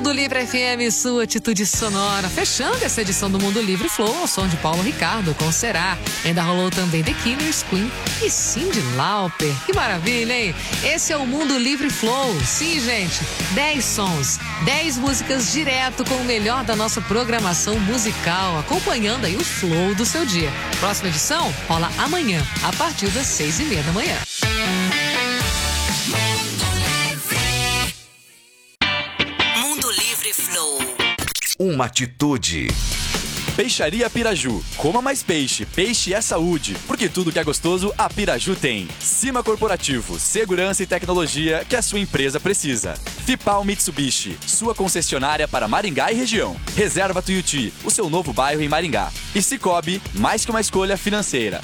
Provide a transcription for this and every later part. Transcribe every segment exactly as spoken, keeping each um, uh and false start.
Mundo Livre F M, sua atitude sonora. Fechando essa edição do Mundo Livre Flow, ao som de Paulo Ricardo com Será. Ainda rolou também The Killers, Queen e Cyndi Lauper. Que maravilha, hein? Esse é o Mundo Livre Flow. Sim, gente, dez sons, dez músicas direto com o melhor da nossa programação musical, acompanhando aí o flow do seu dia. Próxima edição rola amanhã, a partir das seis e meia da manhã. Mundo Livre Flow. Uma atitude. Peixaria Piraju. Coma mais peixe. Peixe é saúde. Porque tudo que é gostoso, a Piraju tem. Cima Corporativo. Segurança e tecnologia que a sua empresa precisa. Fipal Mitsubishi. Sua concessionária para Maringá e região. Reserva Tuiuti. O seu novo bairro em Maringá. E Cicobi. Mais que uma escolha financeira.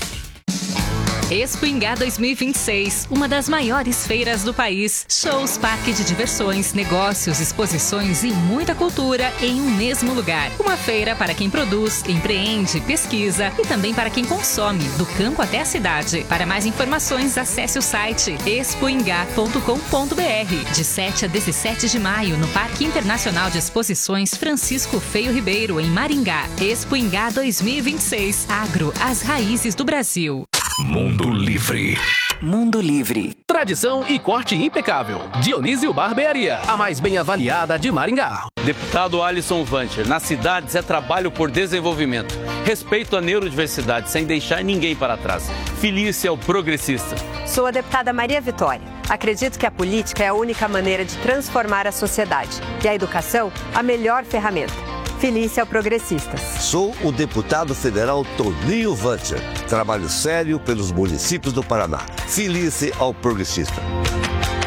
Expo Ingá dois mil e vinte e seis, uma das maiores feiras do país. Shows, parque de diversões, negócios, exposições e muita cultura em um mesmo lugar. Uma feira para quem produz, empreende, pesquisa e também para quem consome, do campo até a cidade. Para mais informações, acesse o site expo ingá ponto com ponto br. De sete a dezessete de maio, no Parque Internacional de Exposições Francisco Feio Ribeiro, em Maringá. Expo Ingá dois mil e vinte e seis. Agro, as raízes do Brasil. Mundo Livre. Mundo Livre. Tradição e corte impecável. Dionísio Barbearia, a mais bem avaliada de Maringá. Deputado Alisson Vancher, nas cidades é trabalho por desenvolvimento. Respeito à neurodiversidade, sem deixar ninguém para trás. Filie-se ao progressista. Sou a deputada Maria Vitória. Acredito que a política é a única maneira de transformar a sociedade. E a educação, a melhor ferramenta. Filie-se ao Progressistas. Sou o deputado federal Toninho Vancher. Trabalho sério pelos municípios do Paraná. Filie-se ao Progressista.